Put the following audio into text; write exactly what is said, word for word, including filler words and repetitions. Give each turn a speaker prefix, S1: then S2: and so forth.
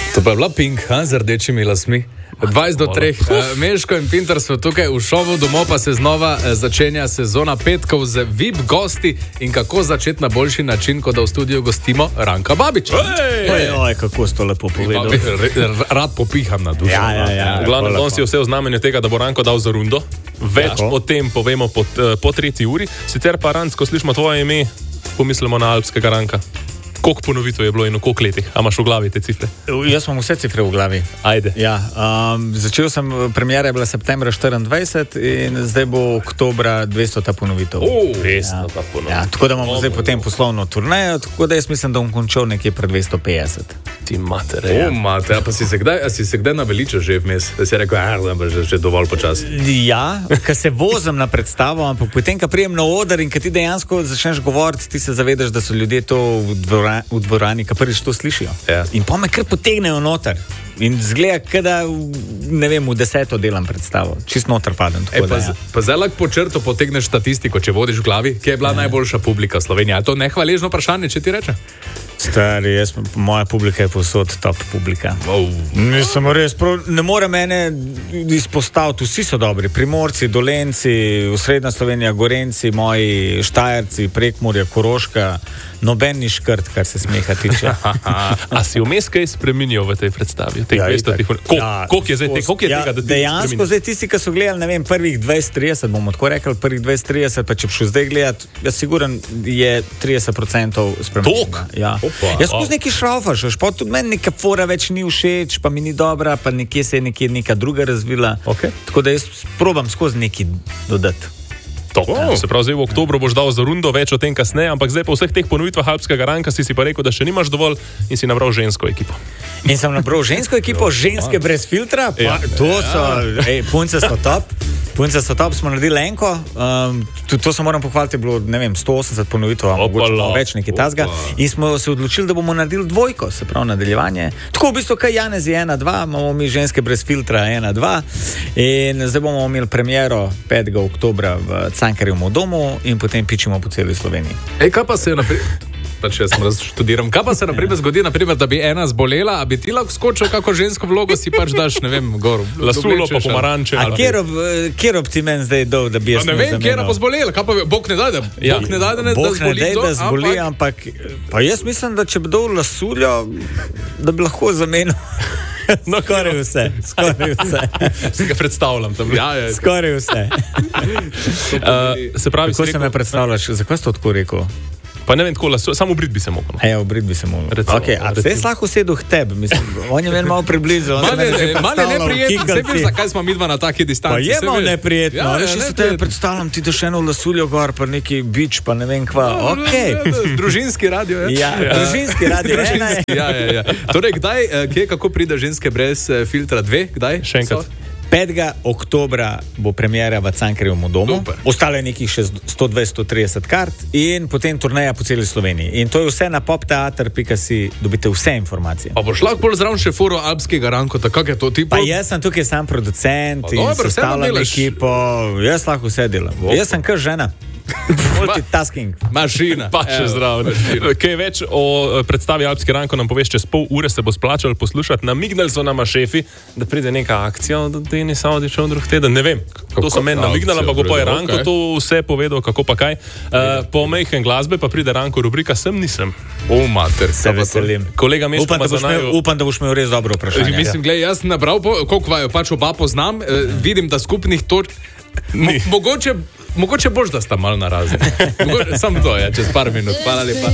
S1: To pa je bila Pink, ha, z rdečimi lasmi. dvajset do treh. Uh, Meško in Pinter so tukaj v šovu, domov pa se znova uh, začenja sezona petkov z V I P gosti in kako začeti na boljši način, kot da v studiu gostimo Ranka Babiča.
S2: Oj, oj, kako si to lepo povedal.
S1: Rad popiham na dušo.
S2: Ja, ja, ja.
S3: V glavnem, on si je vse v znamenju tega, da bo Ranko dal za rundo. Več ja. o tem povemo po, po tretji uri. Sicer pa, Ranc, ko slišimo tvoje ime, pomislimo na alpskega Ranka. Koliko ponovitev je bilo in v koliko letih? A imaš v glavi te cifre?
S2: Jaz imam vse cifre v glavi.
S3: Ajde.
S2: Ja, um, začel sem, premjera je bila septembra štiriindvajset in zdaj bo oktobra dvestota ponovitev.
S3: Oh, resno, ja. ta ponovitev.
S2: Ja, tako da imamo zdaj potem poslovno turnejo, tako da jaz mislim, da bom končal nekje pred dvesto petdeset.
S3: Ti matere.
S1: O, mate, a pa si se kdaj, a si se kdaj naveličal že vmes? Da si rekel, da je že, že dovolj počas.
S2: Ja, ker se vozim na predstavo, ampak potem, ko prijem na oder in ko ti dejansko začneš govoriti, ti se zavedaš, da so ljudje to v dvorani v dvorani, ki prvič to slišijo.
S1: Ja.
S2: In pa me kar potegnejo noter. In zgleda, kada, ne vem, v deseto delam predstavo. Čist noter padem.
S1: E, pa, ja. pa zdaj lahko po črto potegneš statistiko, če vodiš v glavi, kje je bila ja. najboljša publika Slovenije. Je to nehvaležno vprašanje, če ti reče?
S2: Stari, jaz, moja publika je povsod top publika.
S1: Wow.
S2: Nisem res, prav, ne more mene izpostaviti, vsi so dobri. Primorci, Dolenci, Srednja Slovenija, Gorenci, moji Štajerci, Prekmurje, Koroška, noben ni škrt, kar se smeha tiče.
S3: A si vmes kaj spreminjal v tej predstavi?
S2: Ja,
S3: Koliko ja, je zdaj te, koliko je
S2: ja,
S3: tega, da ti
S2: dejansko zdaj tisti, ki so gledali, ne vem, prvih dvajset trideset, bomo tako rekli, prvih dvajset trideset, pa če bi šel zdaj gledati, jaz siguren je trideset procentov spremenjeno.
S3: Tok?
S2: Ja. Jaz skozi neki šraufaš, pa tudi meni neka fora več ni všeč, pa mi ni dobra, pa nekje se je nekje neka druga razvila.
S3: Okay.
S2: Tako da jaz probam skozi neki dodati.
S3: Oh. Se pravi, zdaj v oktobru boš dal za rundo, več o tem kasneje, ampak zdaj po vseh teh ponovitvah alpskega Ranka si si pa rekel, da še nimaš dovolj in si nabral žensko ekipo.
S2: In sem nabral žensko ekipo, ženske brez filtra, pa
S3: ja.
S2: to so, ej, punce so top. Punce so top, smo naredili enko, um, tudi to se moram pohvaliti, je bilo, ne vem, sto osemdeset ponovitev, mogoče več nekaj tazga. In smo se odločili, da bomo naredili dvojko, se pravi nadaljevanje. Tako v bistvu, kaj Janez je ena dva, imamo mi ženske brez filtra ena dva in zdaj bomo imeli premiero petega oktobra v Cankarjevem domu in potem pičimo po celi Sloveniji.
S1: Ej, kaj pa se naprej... Pač jaz sem razštudiram. Kaj pa se naprimer zgodi, naprimer, da bi ena zbolela, a bi ti lahko skočil kako žensko vlogo, si pač daš, ne vem, gor.
S3: Lasulo pa pomaranče.
S2: A kjer ob ti meni zdaj dol, da bi jaz
S1: ne vem, kjer bo zbolela, kaj pa Bog ne dade,
S3: ja.
S1: Bog ne dade, ne,
S2: Bog
S1: da zboli,
S2: ne dade, da zboli,
S1: ampak...
S2: ampak pa jaz mislim, da če bi dol lasuljo, da bi lahko zamenil. No, skoraj vse, skoraj vse.
S3: Si ga predstavljam tam.
S1: Ja, ja.
S2: Skoraj vse.
S3: uh, se pravi,
S2: kako se me predstavljaš, zakaj si to tako rekel?
S3: Pa ne vem, tako, samo v brid bi se mogel.
S2: Ja, v brid bi se mogel. Okay, a zdaj lahko sedel k tebi, mislim, on je meni malo približal.
S1: Malo neprijetno, se veš, zakaj smo midva na taki distanci.
S2: Pa je malo neprijetno,
S1: ja,
S2: reči ja, se tebe predstavljam, ti daš eno lasuljo gor, pa neki bič, pa ne vem kva, okej. Okay.
S1: Družinski radio, je?
S2: Ja, ja. družinski radio,
S1: družinski, ja, ja, ja. Torej, kdaj, kje, kako pride ženske brez filtra dve, kdaj?
S3: Še enkrat.
S2: petega oktobra bo premiera v Cankarjevem domu,
S1: Super.
S2: ostale nekih še sto dvajset do trideset kart in potem turneja po celi Sloveniji. In to je vse na popteater pika si, dobite vse informacije.
S1: Pa boš lahko bolj zraven še foro alpskega Ranko, tako je to ti
S2: pa? Pa jaz sem tukaj sam producent
S1: pa
S2: in
S1: dobro,
S2: sestavljam ekipo, jaz lahko vse delam. Opa. Jaz sem kar žena. Multitasking.
S1: Mašina.
S3: Pa še zdravo. Kaj več o predstavi Alpski Ranko nam poveš, čez pol ure se bo splačalo poslušati. Namignali so nama šefi, da pride neka akcija od Deni Savdiča v drug teden. Ne vem, kako to so meni namignali, ampak bo pa je Ranko okay. to vse povedal, kako pa kaj. Uh, po omejhen glasbe pa pride Ranko rubrika Sem nisem.
S1: O, mater.
S2: Se veselim.
S3: Kolega Meško
S2: upam,
S3: Mazanajo...
S2: upam, da boš imel res dobro vprašanje.
S1: Mislim, gledaj, jaz sem nabral, koliko vaju pač oba poznam, eh, vidim, da skupnih točk... Mo, mogoče, mogoče boš, da sta malo narazni. Samo to je, čez par minut. Hvala lepa.